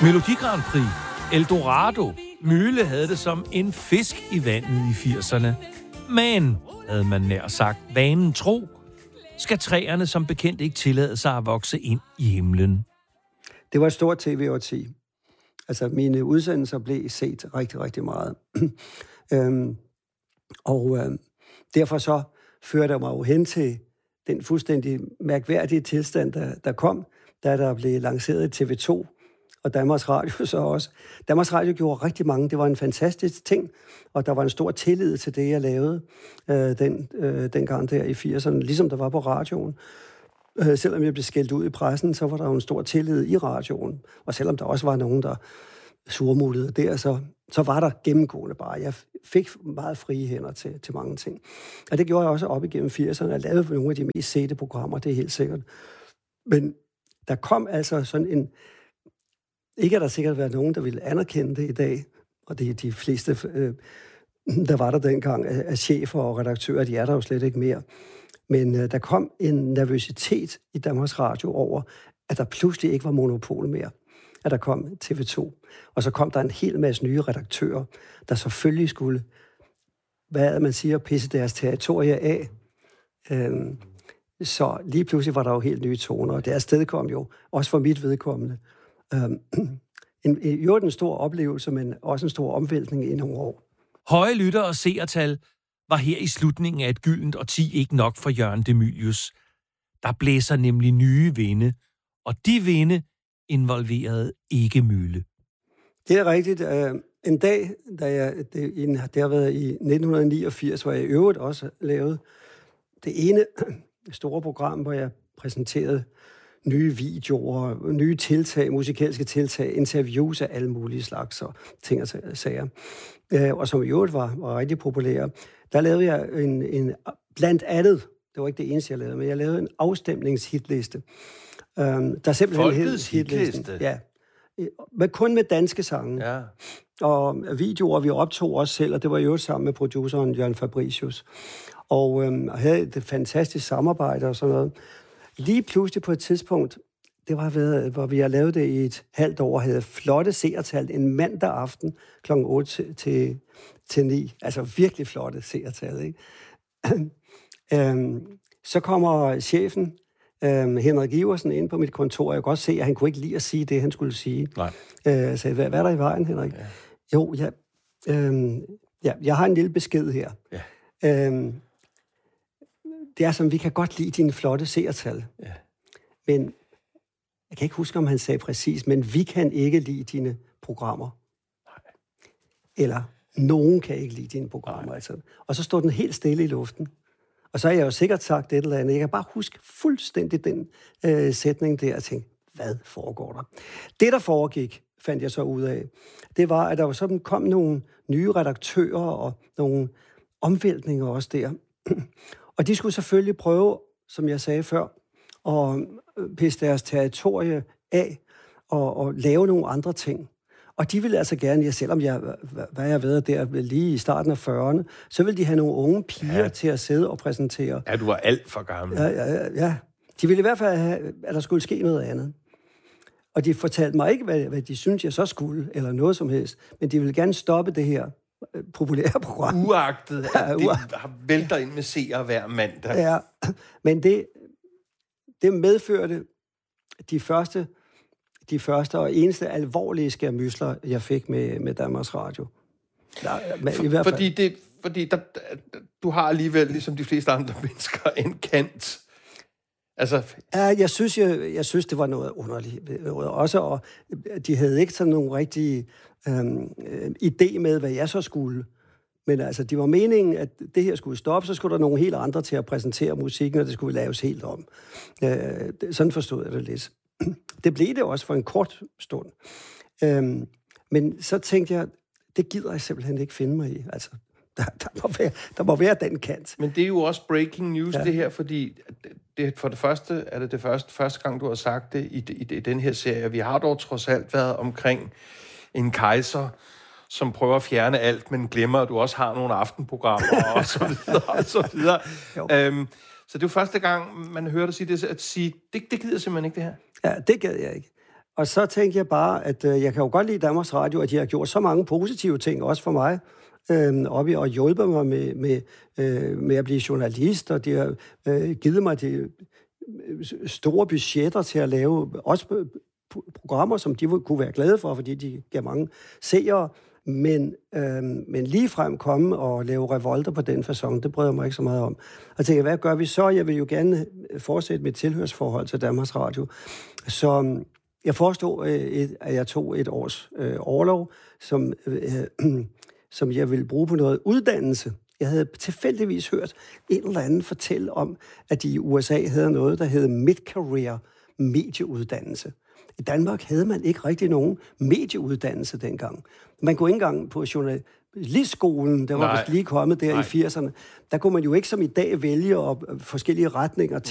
Melodi Grand Prix, Eldorado, Møhle havde det som en fisk i vandet i 80'erne. Men, havde man nær sagt, vanen tro, skal træerne som bekendt ikke tillade sig at vokse ind i himlen. Det var et stort tv-årti. Altså, mine udsendelser blev set rigtig, rigtig meget. Derfor så førte jeg mig jo hen til den fuldstændig mærkværdige tilstand, der kom, da der blev lanceret TV2 og Danmarks Radio så også. Danmarks Radio gjorde rigtig mange. Det var en fantastisk ting, og der var en stor tillid til det, jeg lavede dengang der i 80'erne, ligesom der var på radioen. Selvom jeg blev skældt ud i pressen, så var der jo en stor tillid i radioen. Og selvom der også var nogen, der surmulede der, så var der gennemgående bare. Jeg fik meget frie hænder til mange ting. Og det gjorde jeg også op igennem 80'erne. Jeg lavede nogle af de mest sete programmer, det er helt sikkert. Men der kom altså sådan en... Ikke at der sikkert været nogen, der ville anerkende det i dag, og det er de fleste, der var der dengang, af chefer og redaktører, de er der jo slet ikke mere. Men der kom en nervøsitet i Danmarks Radio over, at der pludselig ikke var monopol mere. At der kom TV2. Og så kom der en hel masse nye redaktører, der selvfølgelig skulle, hvad man siger, pisse deres territorier af. Så lige pludselig var der jo helt nye toner, og det afstedkom jo, også for mit vedkommende, en stor oplevelse, men også en stor omvæltning i nogle år. Høje lytter og seertal var her i slutningen af et gyldent årti ikke nok for Jørgen De Mylius. Der blæser nemlig nye vinde, og de vinde involverede ikke Møhle. Det er rigtigt. En dag, det har været i 1989, hvor jeg i øvrigt også lavede det ene store program, hvor jeg præsenterede nye videoer, nye tiltag, musikalske tiltag, interviews af alle mulige slags og ting og sager. Og som i øvrigt var rigtig populære. Der lavede jeg en blandt andet, det var ikke det eneste, jeg lavede, men jeg lavede en afstemningshitliste. Der simpelthen Folkets hitliste? Ja. Men kun med danske sange. Ja. Og videoer, vi optog også selv, og det var jo sammen med produceren Jørgen Fabricius. Og havde et fantastisk samarbejde og sådan noget. Lige pludselig på et tidspunkt, det var hvor vi har lavet det i et halvt år, havde flotte seertal en mandag aften kl. 8 til 9. Altså virkelig flotte seertal, ikke? Så kommer chefen, Henrik Iversen, ind på mit kontor, og jeg kan godt se, at han kunne ikke lide at sige det, han skulle sige. Nej. Jeg sagde, hvad er der i vejen, Henrik? Ja. Jo, jeg har en lille besked her. Ja. Det er som, vi kan godt lide dine flotte seertal. Ja. Men jeg kan ikke huske, om han sagde præcis, men vi kan ikke lide dine programmer. Nej. Eller nogen kan ikke lide dine programmer. Altså. Og så står den helt stille i luften. Og så har jeg jo sikkert sagt et eller andet. Jeg kan bare huske fuldstændig den sætning der og tænke, hvad foregår der? Det, der foregik, fandt jeg så ud af, det var, at der var sådan kom nogle nye redaktører og nogle omvæltninger også der. Og de skulle selvfølgelig prøve, som jeg sagde før, at pisse deres territorie af og lave nogle andre ting. Og de ville altså gerne, selvom hvad jeg ved der lige i starten af 40'erne, så ville de have nogle unge piger til at sidde og præsentere. Ja, du var alt for gammel. Ja. De ville i hvert fald have, at der skulle ske noget andet. Og de fortalte mig ikke, hvad de syntes, jeg så skulle, eller noget som helst. Men de ville gerne stoppe det her populære program. Uagtet, at det vælter ind med seere hver mandag. Ja, men det medførte de første og eneste alvorlige skærmysler, jeg fik med Danmarks Radio. I hvert fald. Fordi du har alligevel, ligesom de fleste andre mennesker, en kant. Altså... Ja, jeg synes, det var noget underligt. Også, og de havde ikke sådan nogen rigtig idé med, hvad jeg så skulle. Men altså, det var meningen, at det her skulle stoppe, så skulle der nogle helt andre til at præsentere musikken, og det skulle laves helt om. Sådan forstod jeg det lidt. Det blev det også for en kort stund. Men så tænkte jeg, det gider jeg simpelthen ikke finde mig i. Altså, der må være den kant. Men det er jo også breaking news, det her, fordi for det første er det første gang, du har sagt det i den her serie. Vi har dog trods alt været omkring en kejser, som prøver at fjerne alt, men glemmer, at du også har nogle aftenprogrammer og så videre og så videre. Så det er jo første gang, man hører dig sige det, at sige, det gider simpelthen ikke det her. Ja, det gad jeg ikke. Og så tænkte jeg bare, at jeg kan jo godt lide Danmarks Radio, at de har gjort så mange positive ting, også for mig, og hjulpet mig med at blive journalist, og de har givet mig de store budgetter til at lave også programmer, som de kunne være glade for, fordi de gav mange seere. Men ligefrem komme og lave revolter på den facon, det bryder mig ikke så meget om. Og tænkte, hvad gør vi så? Jeg vil jo gerne fortsætte mit tilhørsforhold til Danmarks Radio. Så jeg forestod, at jeg tog et års orlov, som jeg ville bruge på noget uddannelse. Jeg havde tilfældigvis hørt en eller anden fortælle om, at de i USA havde noget, der hed mid-career medieuddannelse. I Danmark havde man ikke rigtig nogen medieuddannelse dengang. Man kunne ikke engang på journalistskolen, der var vist lige kommet der i 80'erne. Der kunne man jo ikke som i dag vælge forskellige retninger,